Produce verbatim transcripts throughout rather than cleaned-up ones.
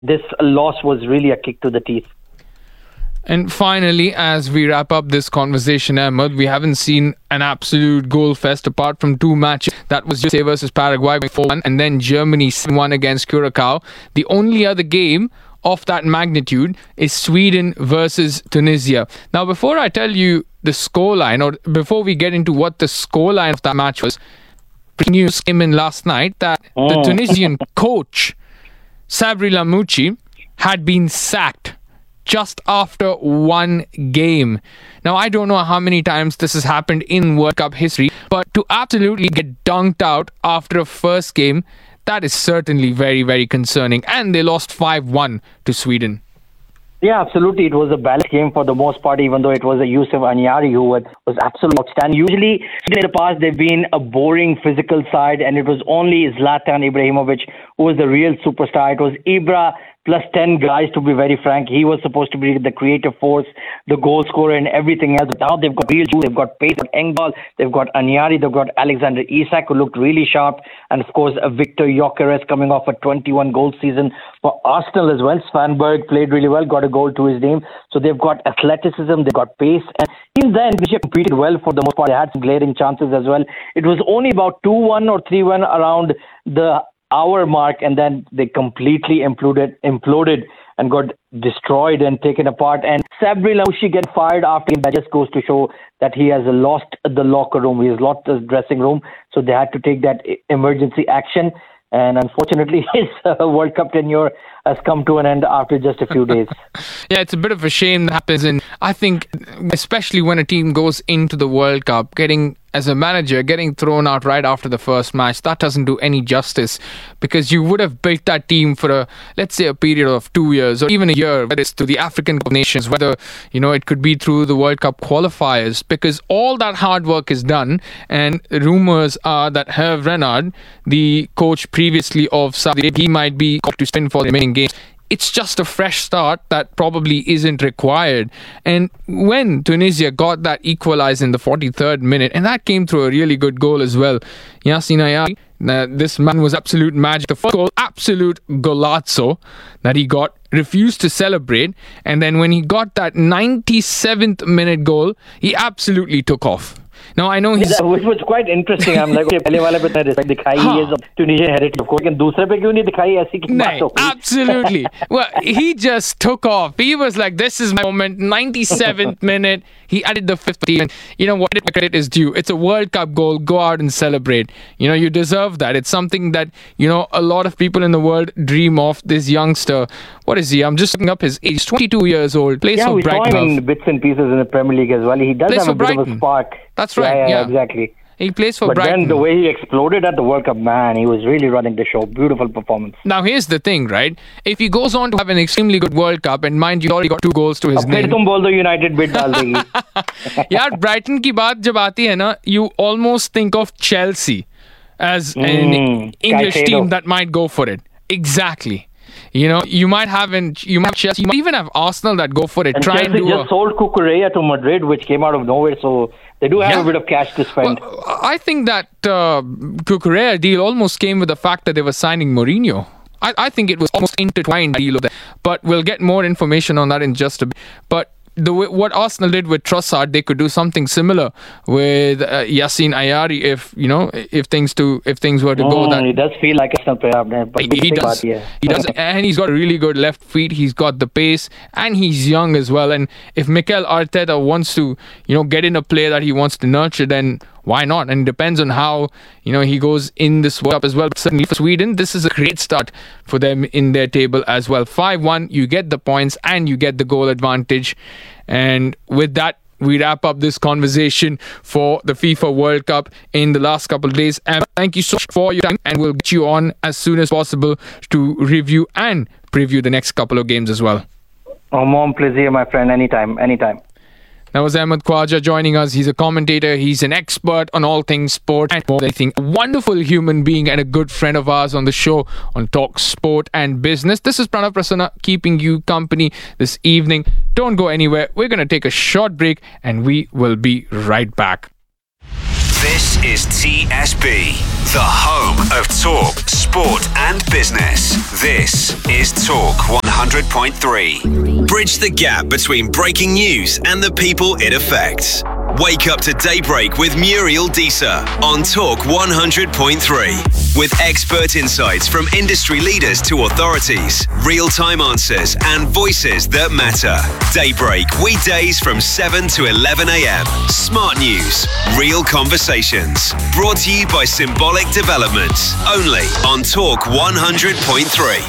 this loss was really a kick to the teeth. And finally, as we wrap up this conversation, Ahmed, we haven't seen an absolute goal fest apart from two matches. That was U S A versus Paraguay four one and then Germany seven one against Curacao. The only other game of that magnitude is Sweden versus Tunisia. Now, before I tell you the scoreline, or before we get into what the scoreline of that match was, news came in last night that oh. the Tunisian coach, Sabri Lamouchi, had been sacked just after one game. Now, I don't know how many times this has happened in World Cup history, but to absolutely get dunked out after a first game, that is certainly very, very concerning. And they lost five one to Sweden. Yeah, absolutely. It was a balanced game for the most part, even though it was a Yusuf Anyari who was, was absolutely outstanding. Usually, in the past, they've been a boring physical side, and it was only Zlatan Ibrahimovic who was the real superstar. It was Ibra plus ten guys, to be very frank. He was supposed to be the creative force, the goal scorer, and everything else. Now they've got real juice, they've got pace, they've got Engdahl, they've got Anyari, they've got Alexander Isak, who looked really sharp, and of course, Victor Gyökeres coming off a twenty-one goal season for Arsenal as well. Svanberg played really well, got a goal to his name. So they've got athleticism, they've got pace, and even then, they competed well for the most part. They had some glaring chances as well. It was only about two one or three one around the hour mark, and then they completely imploded, imploded and got destroyed and taken apart. And Sabri Lamouchi get fired after him. That just goes to show that he has lost the locker room. He has lost the dressing room. So they had to take that emergency action. And unfortunately, his uh, World Cup tenure has come to an end after just a few days. Yeah, it's a bit of a shame that happens. And I think, especially when a team goes into the World Cup, getting, as a manager, getting thrown out right after the first match, that doesn't do any justice, because you would have built that team for a, let's say, a period of two years or even a year, whether it's to the African nations, whether, you know, it could be through the World Cup qualifiers, because all that hard work is done. And rumors are that Hervé Renard, the coach previously of Saudi Arabia, he might be called to spin for the remaining games. It's just a fresh start that probably isn't required. And when Tunisia got that equalizer in the forty-third minute, and that came through a really good goal as well, Yacine Ayari, uh, this man was absolute magic. The first goal, absolute golazzo that he got, refused to celebrate. And then when he got that ninety-seventh minute goal, he absolutely took off. Now, I know he's... Which was quite interesting. I'm like, okay, पहले वाले पे इतना respect दिखाई, he is of Tunisian heritage, of course, लेकिन दूसरे पे क्यों नहीं दिखाई, ऐसी की बात हो गई? Absolutely. Well, he just took off. He was like, this is my moment. ninety-seventh minute, he added the fifth team. You know what, credit is due. It's a World Cup goal. Go out and celebrate. You know, you deserve that. It's something that, you know, a lot of people in the world dream of. This youngster, what is he? I'm just looking up his age. He's twenty-two years old. Plays yeah, for Brighton. Yeah, we saw him in bits and pieces in the Premier League as well. He does Plays have a bit Brighton. of a spark. That's right. Yeah, yeah, yeah. exactly. He plays for but Brighton. But then the way he exploded at the World Cup, man, he was really running the show. Beautiful performance. Now, here's the thing, right? If he goes on to have an extremely good World Cup, and mind you, he already got two goals to his name. तुम बोल दो United bid डाल देगी. यार, Brighton की बात जब आती है ना, you almost think of Chelsea as mm, an English Caicedo. team that might go for it. Exactly. You know, you might have in, you might Chelsea, you might even have Arsenal that go for it. And Try Chelsea and do just a, sold Cucurella to Madrid, which came out of nowhere, so they do have yeah. a bit of cash to spend. Well, I think that uh, Cucurella deal almost came with the fact that they were signing Mourinho. I, I think it was almost intertwined deal of that. But we'll get more information on that in just a bit. But the way, what Arsenal did with Trossard, they could do something similar with uh, Yacine Ayari if you know if things to if things were to mm, go that. He does feel like Arsenal player, but he, he does. Yeah. He does, and he's got a really good left feet. He's got the pace, and he's young as well. And if Mikel Arteta wants to, you know, get in a player that he wants to nurture, then why not? And it depends on how, you know, he goes in this World Cup as well. But certainly for Sweden, this is a great start for them in their table as well. five one, you get the points and you get the goal advantage. And with that, we wrap up this conversation for the FIFA World Cup in the last couple of days. And thank you so much for your time. And we'll get you on as soon as possible to review and preview the next couple of games as well. Oh, mom, pleasure, my friend. Anytime, anytime. That was Ahmed Khwaja joining us. He's a commentator. He's an expert on all things sport and more than anything. A wonderful human being and a good friend of ours on the show on Talk Sport and Business. This is Pranav Prasanna keeping you company this evening. Don't go anywhere. We're going to take a short break and we will be right back. This is T S B, the home of talk, sport and business. This is Talk one hundred point three. Bridge the gap between breaking news and the people it affects. Wake up to daybreak with Muriel Deesa on Talk one hundred point three. With expert insights from industry leaders to authorities, real-time answers and voices that matter. Daybreak weekdays from seven to eleven a.m. Smart news, real conversations. Brought to you by Symbolic Developments. Only on Talk one hundred point three.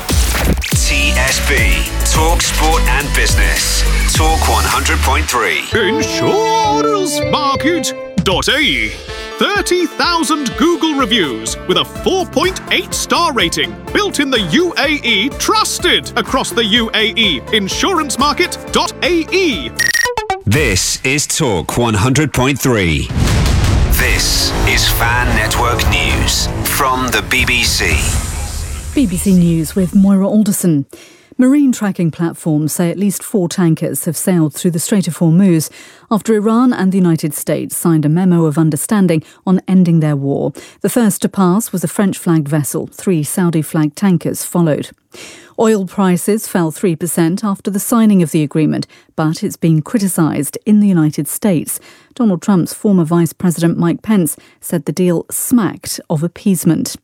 T S B, Talk Sport and Business. Talk one hundred point three. insurance market dot a e. thirty thousand Google reviews with a four point eight star rating. Built in the U A E, trusted across the U A E. insurance market dot a e. This is Talk one hundred point three. This is Fan Network News from the B B C. B B C News with Moira Alderson. Marine tracking platforms say at least four tankers have sailed through the Strait of Hormuz after Iran and the United States signed a memo of understanding on ending their war. The first to pass was a French-flagged vessel. Three Saudi-flagged tankers followed. Oil prices fell three percent after the signing of the agreement, but it's been criticised in the United States. Donald Trump's former Vice President Mike Pence said the deal smacked of appeasement.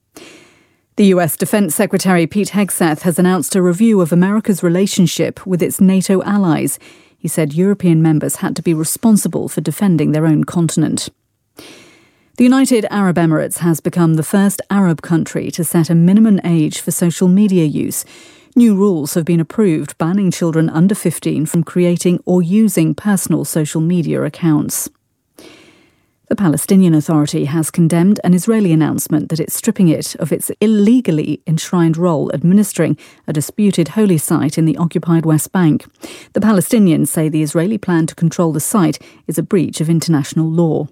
The U S Defense Secretary Pete Hegseth has announced a review of America's relationship with its NATO allies. He said European members had to be responsible for defending their own continent. The United Arab Emirates has become the first Arab country to set a minimum age for social media use. New rules have been approved banning children under fifteen from creating or using personal social media accounts. The Palestinian Authority has condemned an Israeli announcement that it's stripping it of its illegally enshrined role administering a disputed holy site in the occupied West Bank. The Palestinians say the Israeli plan to control the site is a breach of international law.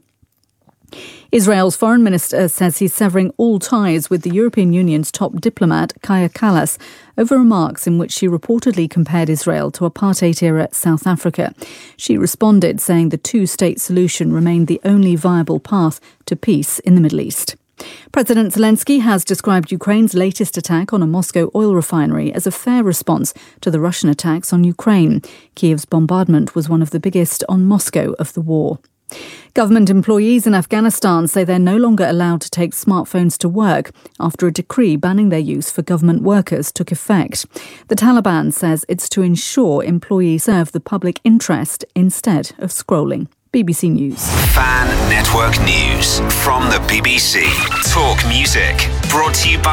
Israel's foreign minister says he's severing all ties with the European Union's top diplomat, Kaja Kallas, over remarks in which she reportedly compared Israel to apartheid-era South Africa. She responded saying the two-state solution remained the only viable path to peace in the Middle East. President Zelensky has described Ukraine's latest attack on a Moscow oil refinery as a fair response to the Russian attacks on Ukraine. Kiev's bombardment was one of the biggest on Moscow of the war. Government employees in Afghanistan say they're no longer allowed to take smartphones to work after a decree banning their use for government workers took effect. The Taliban says it's to ensure employees serve the public interest instead of scrolling. B B C News. Fan Network News from the B B C. Talk music. Brought to you by